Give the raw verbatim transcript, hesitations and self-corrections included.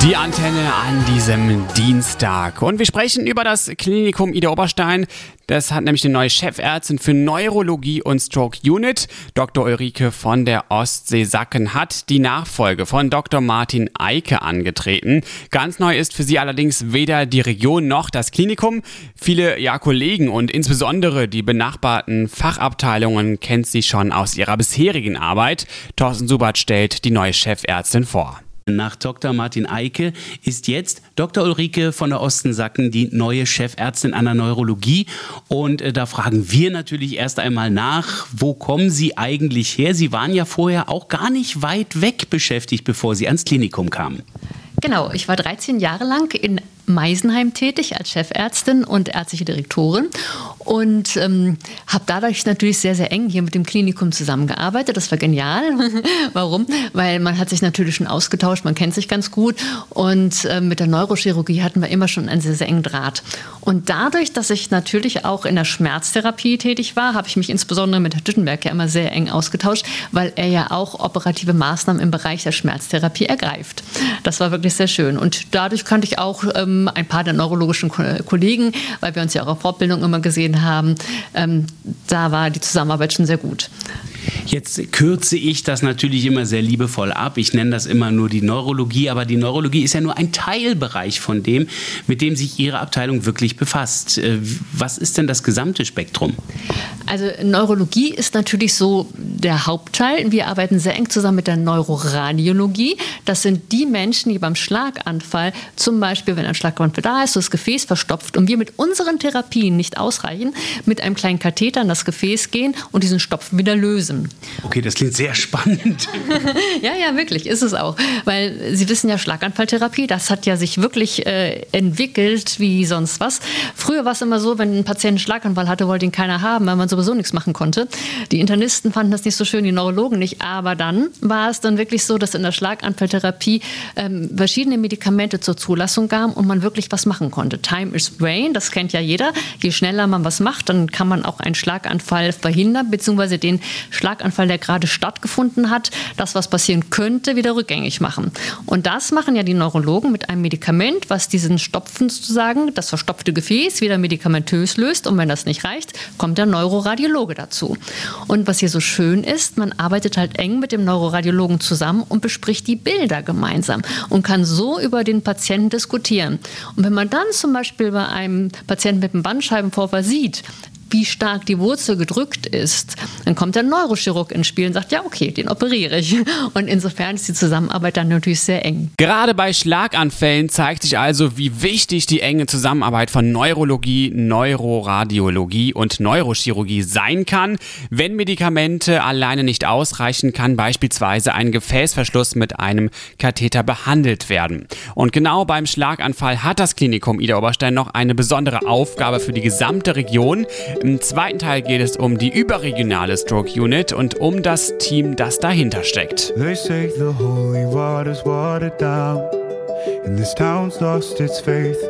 Die Antenne an diesem Dienstag. Und wir sprechen über das Klinikum Ida Oberstein. Das hat nämlich eine neue Chefärztin für Neurologie und Stroke Unit. Doktor Ulrike von der Ostsee-Sacken hat die Nachfolge von Doktor Martin Eicke angetreten. Ganz neu ist für sie allerdings weder die Region noch das Klinikum. Viele ja, Kollegen und insbesondere die benachbarten Fachabteilungen kennt sie schon aus ihrer bisherigen Arbeit. Thorsten Subert stellt die neue Chefärztin vor. Nach Doktor Martin Eicke ist jetzt Doktor Ulrike von der Ostsee-Sacken die neue Chefärztin an der Neurologie. Und äh, da fragen wir natürlich erst einmal nach, wo kommen Sie eigentlich her? Sie waren ja vorher auch gar nicht weit weg beschäftigt, bevor Sie ans Klinikum kamen. Genau, ich war dreizehn Jahre lang in Meisenheim tätig als Chefärztin und ärztliche Direktorin und ähm, habe dadurch natürlich sehr, sehr eng hier mit dem Klinikum zusammengearbeitet. Das war genial. Warum? Weil man hat sich natürlich schon ausgetauscht, man kennt sich ganz gut und äh, mit der Neurochirurgie hatten wir immer schon einen sehr, sehr engen Draht. Und dadurch, dass ich natürlich auch in der Schmerztherapie tätig war, habe ich mich insbesondere mit Herrn Düttenberg ja immer sehr eng ausgetauscht, weil er ja auch operative Maßnahmen im Bereich der Schmerztherapie ergreift. Das war wirklich sehr schön. Und dadurch kannte ich auch ähm, ein paar der neurologischen Kollegen, weil wir uns ja auch auf Fortbildung immer gesehen haben. Ähm, da war die Zusammenarbeit schon sehr gut. Jetzt kürze ich das natürlich immer sehr liebevoll ab. Ich nenne das immer nur die Neurologie, aber die Neurologie ist ja nur ein Teilbereich von dem, mit dem sich Ihre Abteilung wirklich befasst. Was ist denn das gesamte Spektrum? Also Neurologie ist natürlich so der Hauptteil. Wir arbeiten sehr eng zusammen mit der Neuroradiologie. Das sind die Menschen, die beim Schlaganfall, zum Beispiel wenn ein Schlaganfall da ist, so das Gefäß verstopft und wir mit unseren Therapien nicht ausreichen, mit einem kleinen Katheter in das Gefäß gehen und diesen Stopfen wieder lösen. Okay, das klingt sehr spannend. Ja, ja, wirklich, ist es auch. Weil Sie wissen ja, Schlaganfalltherapie, das hat ja sich wirklich äh, entwickelt wie sonst was. Früher war es immer so, wenn ein Patient einen Schlaganfall hatte, wollte ihn keiner haben, weil man sowieso nichts machen konnte. Die Internisten fanden das nicht so schön, die Neurologen nicht. Aber dann war es dann wirklich so, dass in der Schlaganfalltherapie ähm, verschiedene Medikamente zur Zulassung gaben und man wirklich was machen konnte. Time is brain, das kennt ja jeder. Je schneller man was macht, dann kann man auch einen Schlaganfall verhindern, beziehungsweise den Schlaganfall, der gerade stattgefunden hat, das, was passieren könnte, wieder rückgängig machen. Und das machen ja die Neurologen mit einem Medikament, was diesen Stopfen sozusagen, das verstopfte Gefäß, wieder medikamentös löst. Und wenn das nicht reicht, kommt der Neuroradiologe dazu. Und was hier so schön ist, man arbeitet halt eng mit dem Neuroradiologen zusammen und bespricht die Bilder gemeinsam und kann so über den Patienten diskutieren. Und wenn man dann zum Beispiel bei einem Patienten mit einem Bandscheibenvorfall sieht, wie stark die Wurzel gedrückt ist, dann kommt der Neurochirurg ins Spiel und sagt, ja okay, den operiere ich. Und insofern ist die Zusammenarbeit dann natürlich sehr eng. Gerade bei Schlaganfällen zeigt sich also, wie wichtig die enge Zusammenarbeit von Neurologie, Neuroradiologie und Neurochirurgie sein kann. Wenn Medikamente alleine nicht ausreichen, kann beispielsweise ein Gefäßverschluss mit einem Katheter behandelt werden. Und genau beim Schlaganfall hat das Klinikum Ida Oberstein noch eine besondere Aufgabe für die gesamte Region. Im zweiten Teil geht es um die überregionale Stroke Unit und um das Team, das dahinter steckt. They say the holy water's watered down and this town's lost its faith.